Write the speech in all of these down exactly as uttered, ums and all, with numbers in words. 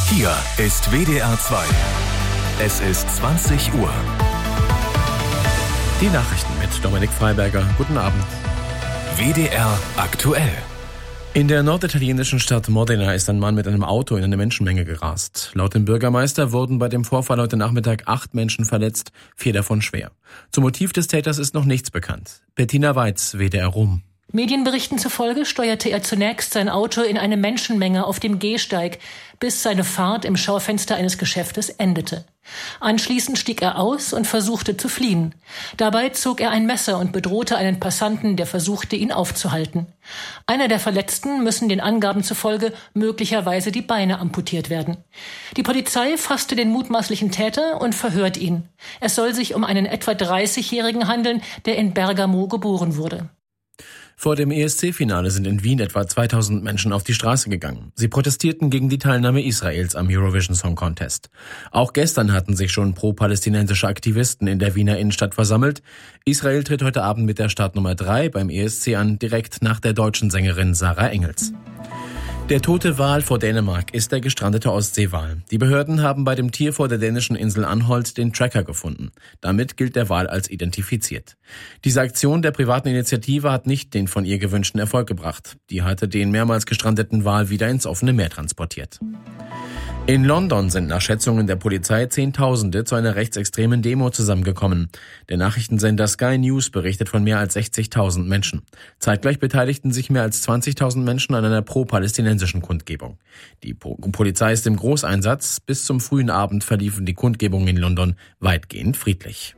Hier ist W D R zwei. Es ist zwanzig Uhr. Die Nachrichten mit Dominik Freiberger. Guten Abend. W D R aktuell. In der norditalienischen Stadt Modena ist ein Mann mit einem Auto in eine Menschenmenge gerast. Laut dem Bürgermeister wurden bei dem Vorfall heute Nachmittag acht Menschen verletzt, vier davon schwer. Zum Motiv des Täters ist noch nichts bekannt. Bettina Weiz, W D R Rom. Medienberichten zufolge steuerte er zunächst sein Auto in eine Menschenmenge auf dem Gehsteig, bis seine Fahrt im Schaufenster eines Geschäftes endete. Anschließend stieg er aus und versuchte zu fliehen. Dabei zog er ein Messer und bedrohte einen Passanten, der versuchte, ihn aufzuhalten. Einer der Verletzten müssen den Angaben zufolge möglicherweise die Beine amputiert werden. Die Polizei fasste den mutmaßlichen Täter und verhört ihn. Es soll sich um einen etwa dreißigjährigen handeln, der in Bergamo geboren wurde. Vor dem E S C-Finale sind in Wien etwa zweitausend Menschen auf die Straße gegangen. Sie protestierten gegen die Teilnahme Israels am Eurovision Song Contest. Auch gestern hatten sich schon pro-palästinensische Aktivisten in der Wiener Innenstadt versammelt. Israel tritt heute Abend mit der Startnummer drei beim E S C an, direkt nach der deutschen Sängerin Sarah Engels. Der tote Wal vor Dänemark ist der gestrandete Ostseewal. Die Behörden haben bei dem Tier vor der dänischen Insel Anholt den Tracker gefunden. Damit gilt der Wal als identifiziert. Diese Aktion der privaten Initiative hat nicht den von ihr gewünschten Erfolg gebracht. Die hatte den mehrmals gestrandeten Wal wieder ins offene Meer transportiert. In London sind nach Schätzungen der Polizei Zehntausende zu einer rechtsextremen Demo zusammengekommen. Der Nachrichtensender Sky News berichtet von mehr als sechzigtausend Menschen. Zeitgleich beteiligten sich mehr als zwanzigtausend Menschen an einer pro-palästinensischen Kundgebung. Die Polizei ist im Großeinsatz. Bis zum frühen Abend verliefen die Kundgebungen in London weitgehend friedlich.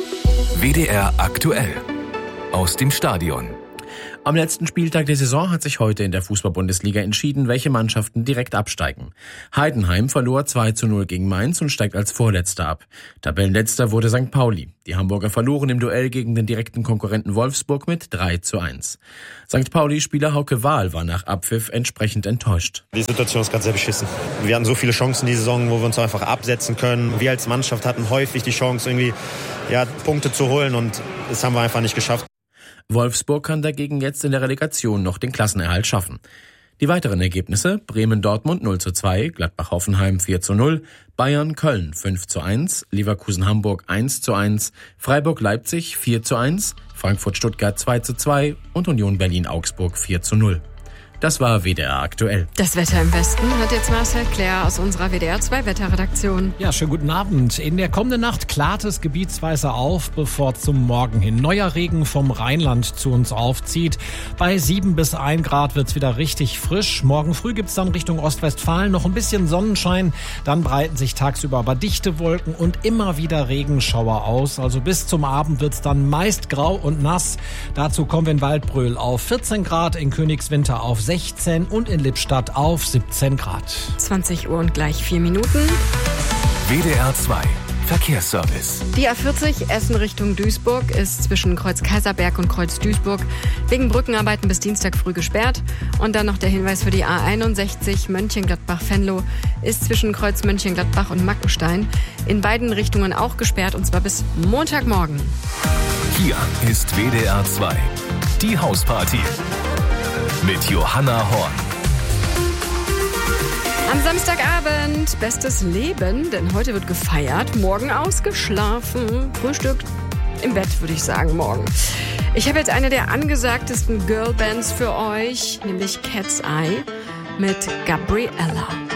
W D R aktuell. Aus dem Stadion. Am letzten Spieltag der Saison hat sich heute in der Fußball-Bundesliga entschieden, welche Mannschaften direkt absteigen. Heidenheim verlor zwei zu null gegen Mainz und steigt als Vorletzter ab. Tabellenletzter wurde Sankt Pauli. Die Hamburger verloren im Duell gegen den direkten Konkurrenten Wolfsburg mit drei zu eins. Sankt Pauli-Spieler Hauke Wahl war nach Abpfiff entsprechend enttäuscht. Die Situation ist gerade sehr beschissen. Wir hatten so viele Chancen die Saison, wo wir uns einfach absetzen können. Wir als Mannschaft hatten häufig die Chance, irgendwie ja, Punkte zu holen, und das haben wir einfach nicht geschafft. Wolfsburg kann dagegen jetzt in der Relegation noch den Klassenerhalt schaffen. Die weiteren Ergebnisse: Bremen-Dortmund null zu zwei, Gladbach-Hoffenheim vier zu null, Bayern-Köln fünf zu eins, Leverkusen-Hamburg eins zu eins, Freiburg-Leipzig vier zu eins, Frankfurt-Stuttgart zwei zu zwei und Union Berlin-Augsburg vier zu null. Das war W D R aktuell. Das Wetter im Westen hat jetzt Marcel Claire aus unserer W D R zwei Wetterredaktion. Ja, schönen guten Abend. In der kommenden Nacht klart es gebietsweise auf, bevor zum Morgen hin neuer Regen vom Rheinland zu uns aufzieht. Bei sieben bis ein Grad wird's wieder richtig frisch. Morgen früh gibt's dann Richtung Ostwestfalen noch ein bisschen Sonnenschein. Dann breiten sich tagsüber aber dichte Wolken und immer wieder Regenschauer aus. Also bis zum Abend wird's dann meist grau und nass. Dazu kommen wir in Waldbröl auf vierzehn Grad, in Königswinter auf sechzehn und in Lippstadt auf siebzehn Grad. zwanzig Uhr und gleich vier Minuten. W D R zwei Verkehrsservice. Die A vierzig Essen Richtung Duisburg ist zwischen Kreuz Kaiserberg und Kreuz Duisburg wegen Brückenarbeiten bis Dienstag früh gesperrt. Und dann noch der Hinweis für die A einundsechzig Mönchengladbach-Venlo ist zwischen Kreuz Mönchengladbach und Mackenstein in beiden Richtungen auch gesperrt, und zwar bis Montagmorgen. Hier ist W D R zwei. Die Hausparty. Mit Johanna Horn. Am Samstagabend bestes Leben, denn heute wird gefeiert, morgen ausgeschlafen, Frühstück im Bett, würde ich sagen, morgen. Ich habe jetzt eine der angesagtesten Girlbands für euch, nämlich Cat's Eye mit Gabriella.